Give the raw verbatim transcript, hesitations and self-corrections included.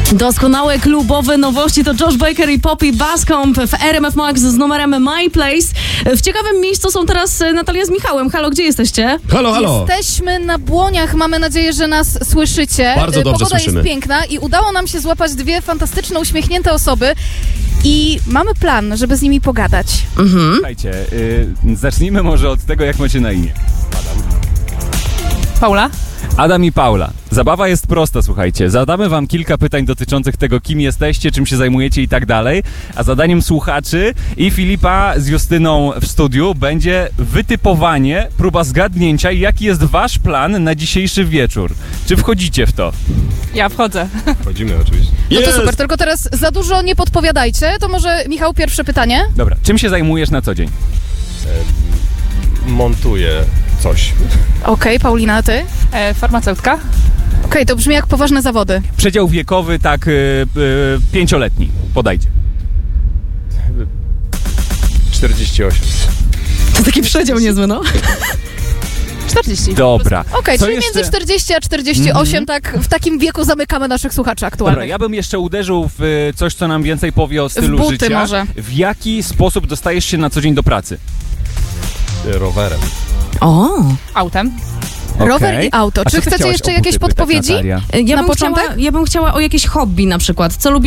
Doskonałe klubowe nowości to Josh Baker i Poppy Bascomb w R M F Max z numerem My Place. W ciekawym miejscu są teraz Natalia z Michałem. Halo, gdzie jesteście? Halo, halo. Jesteśmy na Błoniach, mamy nadzieję, że nas słyszycie. Bardzo dobrze Pogoda słyszymy. jest piękna i udało nam się złapać dwie fantastyczne, uśmiechnięte osoby i mamy plan, żeby z nimi pogadać. Mhm. Słuchajcie, y, zacznijmy może od tego, jak macie na imię. Paula? Adam i Paula. Zabawa jest prosta, słuchajcie. Zadamy wam kilka pytań dotyczących tego, kim jesteście, czym się zajmujecie i tak dalej, a zadaniem słuchaczy i Filipa z Justyną w studiu będzie wytypowanie, próba zgadnięcia, jaki jest wasz plan na dzisiejszy wieczór. Czy wchodzicie w to? Ja wchodzę. Wchodzimy oczywiście. No to super, tylko teraz za dużo nie podpowiadajcie. To może, Michał, pierwsze pytanie? Dobra, czym się zajmujesz na co dzień? Montuję coś. Okej, Paulina, a ty? E, farmaceutka? Okej, to brzmi jak poważne zawody. Przedział wiekowy, tak, y, y, pięcioletni. Podajcie. czterdzieści osiem. To taki przedział niezły, no. czterdzieści. Dobra. Okej, Co czyli jeszcze? między czterdzieści a czterdzieści osiem, tak w takim wieku zamykamy naszych słuchaczy aktualnych. Dobra, ja bym jeszcze uderzył w y, coś, co nam więcej powie o stylu W buty życia. może. W jaki sposób dostajesz się na co dzień do pracy? Rowerem. O, Autem? Rower Okej. i auto. A Czy co ty chcecie chciałaś jeszcze o jakieś buty pytać, podpowiedzi? Natalia? ja Na bym, chciała, początek? ja bym chciała o jakieś hobby na przykład. Co lubi